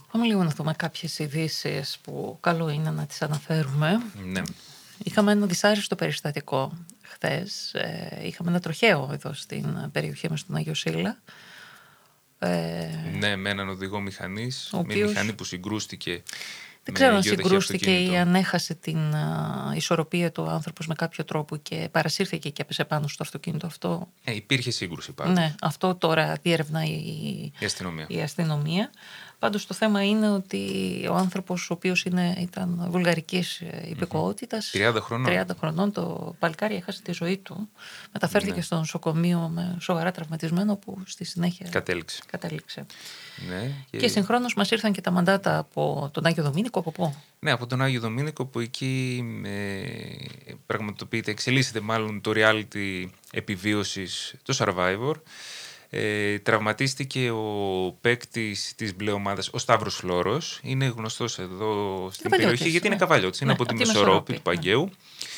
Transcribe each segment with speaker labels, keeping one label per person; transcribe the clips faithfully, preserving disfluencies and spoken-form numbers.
Speaker 1: Πάμε λίγο να δούμε κάποιες ειδήσεις που καλό είναι να τις αναφέρουμε.
Speaker 2: Ναι.
Speaker 1: Είχαμε ένα δυσάρεστο περιστατικό χθες. Ε, είχαμε ένα τροχαίο εδώ στην περιοχή μας, στον Άγιο Σύλλα. Ε,
Speaker 2: ναι, με έναν οδηγό μηχανής,
Speaker 1: ο
Speaker 2: με
Speaker 1: οποίος...
Speaker 2: μηχανή που συγκρούστηκε.
Speaker 1: Δεν ξέρω αν συγκρούστηκε
Speaker 2: αυτοκίνητο.
Speaker 1: ή αν έχασε την α, ισορροπία του άνθρωπος με κάποιο τρόπο και παρασύρθηκε και έπεσε πάνω στο αυτοκίνητο αυτό.
Speaker 2: Ε, υπήρχε σύγκρουση πάντως.
Speaker 1: Ναι, αυτό τώρα διέρευνα η,
Speaker 2: η αστυνομία.
Speaker 1: Η αστυνομία. Πάντως το θέμα είναι ότι ο άνθρωπος ο οποίος είναι, ήταν βουλγαρικής υπηκοότητας,
Speaker 2: τριάντα χρονών.
Speaker 1: τριάντα χρονών, το παλικάρι έχασε τη ζωή του. Μεταφέρθηκε
Speaker 2: ναι.
Speaker 1: στο νοσοκομείο με σοβαρά τραυματισμένο που στη συνέχεια
Speaker 2: κατέληξε.
Speaker 1: κατέληξε.
Speaker 2: Ναι,
Speaker 1: και... και συγχρόνως μας ήρθαν και τα μαντάτα από τον Άγιο Δομήνικο, από πού?
Speaker 2: Ναι, από τον Άγιο Δομήνικο, που εκεί ε, πραγματοποιείται, εξελίσσεται μάλλον το reality επιβίωσης, το Survivor. Ε, τραυματίστηκε ο παίκτης της μπλε ομάδας, ο Σταύρος Φλόρος. Είναι γνωστός εδώ στην περιοχή, γιατί
Speaker 1: ναι.
Speaker 2: είναι καβαλιώτης. Είναι
Speaker 1: ναι,
Speaker 2: από τη
Speaker 1: Μεσορόπη,
Speaker 2: Μεσορόπη του
Speaker 1: ναι.
Speaker 2: Παγκαίου.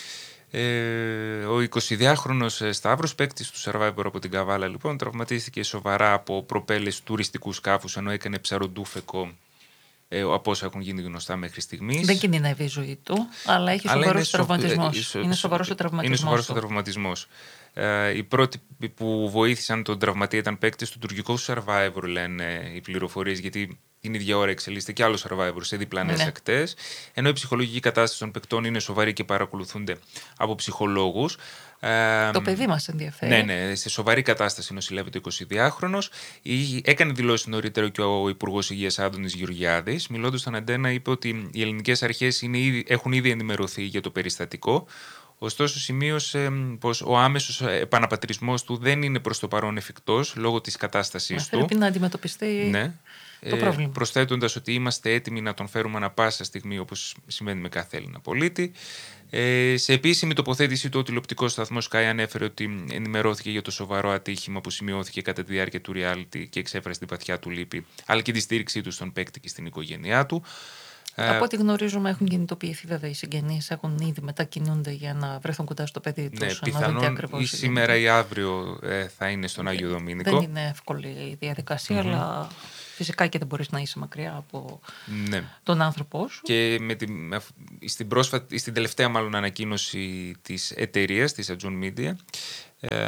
Speaker 2: Ε, ο εικοσιδυάχρονος Σταύρος, παίκτης του Survivor από την Καβάλα, λοιπόν, τραυματίστηκε σοβαρά από προπέλες τουριστικού σκάφους, ενώ έκανε ψαροντούφεκο, ε, από όσα έχουν γίνει γνωστά μέχρι στιγμής.
Speaker 1: Δεν κινδυνεύει η ζωή του, αλλά έχει σοβαρός τραυματισμός. Είναι σοβαρός ο τραυματισμός.
Speaker 2: Είναι σοβαρός ο τραυματισμός. Ε, οι πρώτοι που βοήθησαν τον τραυματία ήταν παίκτες του τουρκικού Survivor, λένε οι πληροφορίες, γιατί την ίδια ώρα εξελίσσεται και άλλο Survivor σε διπλανές
Speaker 1: ναι.
Speaker 2: ακτές. Ενώ η ψυχολογική κατάσταση των παικτών είναι σοβαρή και παρακολουθούνται από ψυχολόγους. Ε,
Speaker 1: το παιδί μας ενδιαφέρει.
Speaker 2: Ναι, ναι, σε σοβαρή κατάσταση νοσηλεύεται ο εικοσιδυάχρονος. Έκανε δηλώσει νωρίτερα και ο Υπουργός Υγείας Άδωνης Γεωργιάδης. Μιλώντας στον Αντένα, είπε ότι οι ελληνικές αρχές είναι ήδη, έχουν ήδη ενημερωθεί για το περιστατικό. Ωστόσο, σημείωσε πως ο άμεσος επαναπατρισμός του δεν είναι προς το παρόν εφικτός λόγω της κατάστασης του.
Speaker 1: Πρέπει να αντιμετωπιστεί
Speaker 2: ναι.
Speaker 1: το πρόβλημα.
Speaker 2: Ε, προσθέτοντας ότι είμαστε έτοιμοι να τον φέρουμε ανα πάσα στιγμή, όπως σημαίνει με κάθε Έλληνα πολίτη. Ε, σε επίσημη τοποθέτησή του, ο τηλεοπτικός σταθμός Sky ανέφερε ότι ενημερώθηκε για το σοβαρό ατύχημα που σημειώθηκε κατά τη διάρκεια του reality και εξέφρασε την βαθιά του λύπη, αλλά και τη στήριξή του στον παίκτη και στην οικογένειά του.
Speaker 1: Από ό,τι γνωρίζουμε, έχουν κινητοποιηθεί βέβαια οι συγγενείς, έχουν ήδη μετακινούνται για να βρεθούν κοντά στο παιδί τους.
Speaker 2: Ναι,
Speaker 1: πιθανόν
Speaker 2: ή σήμερα ή αύριο ε, θα είναι στον Άγιο Δομήνικο.
Speaker 1: Δεν είναι εύκολη η διαδικασία, mm-hmm. αλλά φυσικά και δεν μπορείς να είσαι μακριά από
Speaker 2: ναι.
Speaker 1: τον άνθρωπό σου.
Speaker 2: Και με τη, στην, πρόσφατη, στην τελευταία μάλλον ανακοίνωση της εταιρείας, της Atjon Media, ε,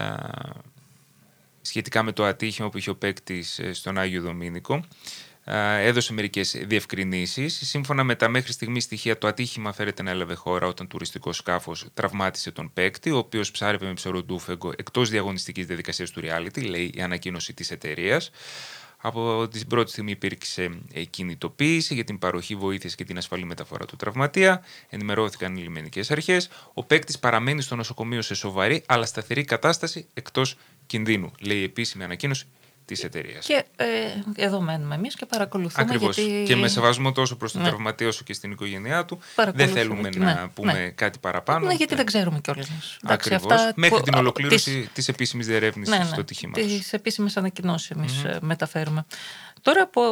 Speaker 2: σχετικά με το ατύχημα που είχε ο παίκτης στον Άγιο Δομήνικο, έδωσε μερικές διευκρινήσεις. Σύμφωνα με τα μέχρι στιγμή στοιχεία, το ατύχημα φέρεται να έλαβε χώρα όταν τουριστικό σκάφος τραυμάτισε τον παίκτη, ο οποίος ψάρευε με ψαροντούφεγκο εκτός διαγωνιστικής διαδικασίας του reality, λέει η ανακοίνωση της εταιρείας. Από την πρώτη στιγμή υπήρξε κινητοποίηση για την παροχή βοήθειας και την ασφαλή μεταφορά του τραυματία. Ενημερώθηκαν οι λιμενικές αρχές. Ο παίκτης παραμένει στο νοσοκομείο σε σοβαρή αλλά σταθερή κατάσταση εκτός κινδύνου, λέει η επίσημη ανακοίνωση της εταιρείας.
Speaker 1: Και ε, εδώ μένουμε εμείς και παρακολουθούμε.
Speaker 2: Ακριβώς.
Speaker 1: Γιατί...
Speaker 2: Και με σεβασμό τόσο προς τον
Speaker 1: ναι.
Speaker 2: τραυματία όσο και στην οικογένειά του. Δεν θέλουμε
Speaker 1: και...
Speaker 2: να
Speaker 1: ναι.
Speaker 2: πούμε
Speaker 1: ναι.
Speaker 2: κάτι παραπάνω.
Speaker 1: Ναι, γιατί δεν ξέρουμε κιόλας.
Speaker 2: Ακριβώς. Αυτά... Μέχρι που... την ολοκλήρωση της, της επίσημης διερεύνησης
Speaker 1: ναι, ναι.
Speaker 2: του ατυχήματος.
Speaker 1: Τις επίσημες ανακοινώσεις εμείς
Speaker 2: mm-hmm.
Speaker 1: μεταφέρουμε. Τώρα από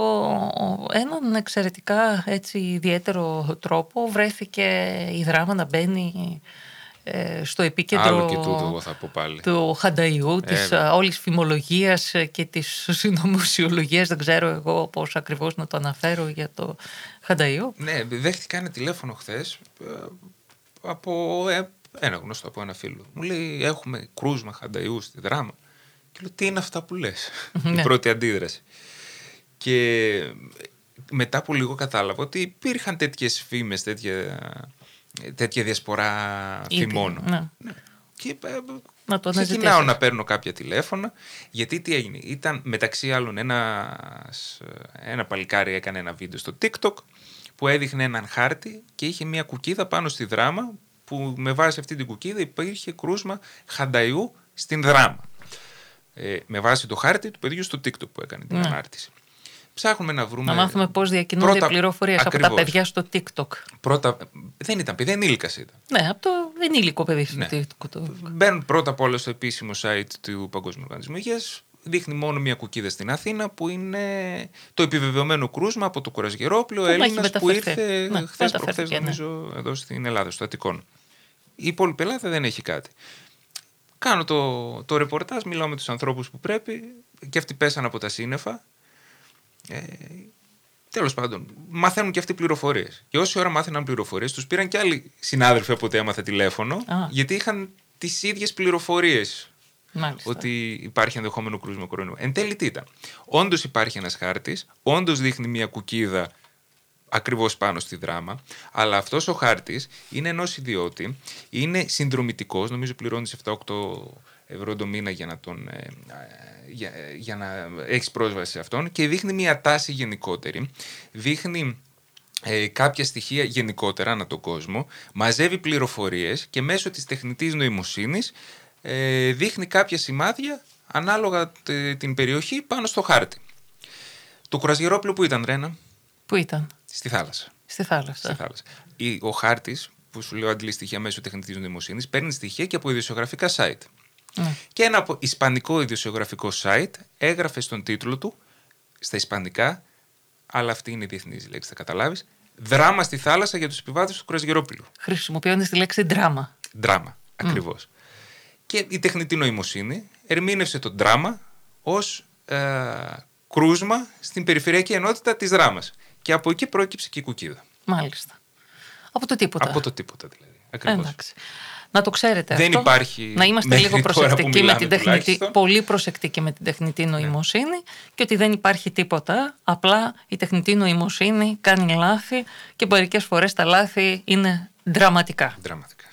Speaker 1: έναν εξαιρετικά έτσι, ιδιαίτερο τρόπο βρέθηκε η δράμα να μπαίνει στο επίκεντρο
Speaker 2: Άλλο και τούτο, εγώ θα πω πάλι.
Speaker 1: του Χανταϊού,
Speaker 2: ε,
Speaker 1: της ε, όλης φημολογίας και της συνωμοσιολογίας, δεν ξέρω εγώ πώς ακριβώς να το αναφέρω για το Χανταϊού.
Speaker 2: Ναι, δέχτηκα ένα τηλέφωνο χθες από ένα γνωστό, από ένα φίλο. Μου λέει, έχουμε κρούσμα Χανταϊού στη δράμα. Και λέω, τι είναι αυτά που λες? Η πρώτη αντίδραση. Και μετά από λίγο κατάλαβα ότι υπήρχαν τέτοιες φήμες, τέτοια... τέτοια διασπορά φημών.
Speaker 1: Ναι.
Speaker 2: Ναι. Και
Speaker 1: να το
Speaker 2: ξεκινάω να παίρνω κάποια τηλέφωνα, γιατί τι έγινε? Ήταν μεταξύ άλλων ένας, ένα παλικάρι έκανε ένα βίντεο στο TikTok που έδειχνε έναν χάρτη και είχε μια κουκίδα πάνω στη δράμα που με βάση αυτή την κουκίδα υπήρχε κρούσμα Χανταϊού στην δράμα. Ε, με βάση το χάρτη του παιδιού στο TikTok που έκανε την
Speaker 1: ναι.
Speaker 2: ανάρτηση. Ψάχνουμε να βρούμε.
Speaker 1: Να μάθουμε πώς διακινούνται οι πληροφορίες από τα παιδιά στο TikTok.
Speaker 2: Πρώτα, δεν ήταν παιδί, ενήλικας ήταν.
Speaker 1: Ναι, από το ενήλικο παιδί στο
Speaker 2: ναι.
Speaker 1: TikTok. Το...
Speaker 2: Μπαίνουν πρώτα απ' όλα στο επίσημο site του Παγκόσμιου Οργανισμού Υγείας. Δείχνει μόνο μια κουκίδα στην Αθήνα που είναι το επιβεβαιωμένο κρούσμα από το Κορασγερόπλιο, Έλληνας που ήρθε ναι, χθες προχθές, νομίζω, ναι. εδώ στην Ελλάδα, στο Αττικόν. Η υπόλοιπη Ελλάδα δεν έχει κάτι. Κάνω το, το ρεπορτάζ, μιλάω με τους ανθρώπους που πρέπει και αυτοί πέσαν από τα σύννεφα. Ε, τέλος πάντων, μαθαίνουν και αυτοί πληροφορίες. Και όση ώρα μάθαιναν πληροφορίες, τους πήραν και άλλοι συνάδελφοι από ό,τι έμαθα τηλέφωνο, Α. γιατί είχαν τις ίδιες πληροφορίες.
Speaker 1: Μάλιστα.
Speaker 2: Ότι υπάρχει ενδεχόμενο κρούσμα κορονοϊού. Εν τέλει τι ήταν? Όντως υπάρχει ένας χάρτης, όντως δείχνει μια κουκίδα ακριβώς πάνω στη δράμα, αλλά αυτός ο χάρτης είναι ενός ιδιώτη, είναι συνδρομητικός, νομίζω πληρώνεις επτά οκτώ ευρώ το μήνα για να, τον, ε, για, για να έχεις πρόσβαση σε αυτόν, και δείχνει μια τάση γενικότερη, δείχνει ε, κάποια στοιχεία γενικότερα ανά τον κόσμο, μαζεύει πληροφορίες και μέσω της τεχνητής νοημοσύνης ε, δείχνει κάποια σημάδια ανάλογα τε, την περιοχή πάνω στο χάρτη. Το κουρασγερόπλο που ήταν, Ρένα?
Speaker 1: Πού ήταν?
Speaker 2: Στη θάλασσα.
Speaker 1: Στη θάλασσα.
Speaker 2: Στη θάλασσα. Ο χάρτης, που σου λέω αντλεί στοιχεία μέσω τεχνητής νοημοσύνης, παίρνει στοιχεία και από ειδησιογραφικά site. Mm. Και ένα από ισπανικό ειδησιογραφικό site έγραφε στον τίτλο του, στα ισπανικά, αλλά αυτή είναι η διεθνής λέξη, θα καταλάβεις, «Δράμα στη θάλασσα για τους επιβάτες του κουρασγερόπλου».
Speaker 1: Χρησιμοποιώντας τη λέξη δράμα.
Speaker 2: Δράμα, ακριβώς. Mm. Και η τεχνητή νοημοσύνη ερμήνευσε το δράμα ως ε, κρούσμα στην περιφερειακή ενότητα της δράμας. Και από εκεί πρόκειψε και η κουκίδα.
Speaker 1: Μάλιστα. Από το τίποτα.
Speaker 2: Από το τίποτα δηλαδή. Ακριβώς.
Speaker 1: Εντάξει. Να το ξέρετε
Speaker 2: Δεν
Speaker 1: αυτό.
Speaker 2: Υπάρχει.
Speaker 1: Να είμαστε λίγο προσεκτικοί με την τεχνητή,
Speaker 2: τουλάχιστον.
Speaker 1: πολύ προσεκτικοί με την τεχνητή νοημοσύνη, ναι. Και ότι δεν υπάρχει τίποτα. Απλά η τεχνητή νοημοσύνη κάνει λάθη και μερικές φορές τα λάθη είναι δραματικά.
Speaker 2: Δραματικά.